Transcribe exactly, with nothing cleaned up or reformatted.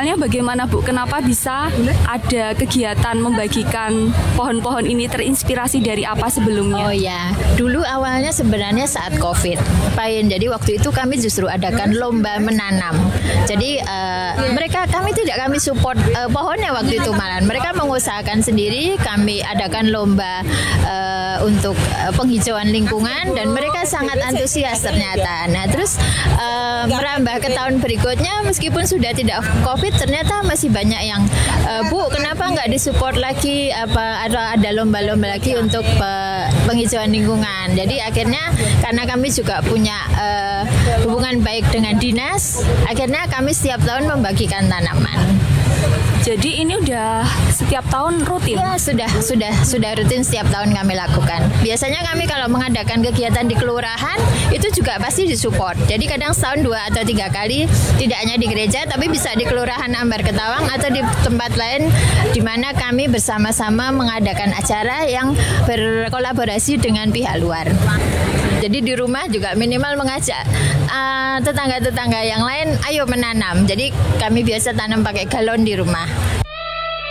awalnya bagaimana Bu? Kenapa bisa ada kegiatan membagikan pohon-pohon ini, terinspirasi dari apa sebelumnya? Oh ya, dulu awalnya sebenarnya saat COVID. Pain. Jadi waktu itu kami justru adakan lomba menanam. Jadi uh, mereka kami tidak kami support uh, pohonnya waktu itu malah. Mereka mengusahakan sendiri, kami adakan lomba uh, untuk uh, penghijauan lingkungan dan mereka sangat antusias ternyata. Nah, terus uh, merambah ke tahun berikutnya meskipun sudah tidak COVID ternyata masih banyak yang uh, Bu, kenapa nggak disupport lagi apa ada ada lomba-lomba lagi untuk uh, penghijauan lingkungan. Jadi akhirnya karena kami juga punya uh, hubungan baik dengan dinas, akhirnya kami setiap tahun membagikan tanaman. Jadi ini udah setiap tahun rutin? Ya, sudah sudah sudah rutin setiap tahun kami lakukan. Biasanya kami kalau mengadakan kegiatan di kelurahan itu juga pasti disupport. Jadi kadang setahun dua atau tiga kali, tidak hanya di gereja tapi bisa di kelurahan Ambar Ketawang atau di tempat lain di mana kami bersama-sama mengadakan acara yang berkolaborasi dengan pihak luar. Jadi di rumah juga minimal mengajak uh, tetangga-tetangga yang lain, ayo menanam. Jadi kami biasa tanam pakai galon di rumah.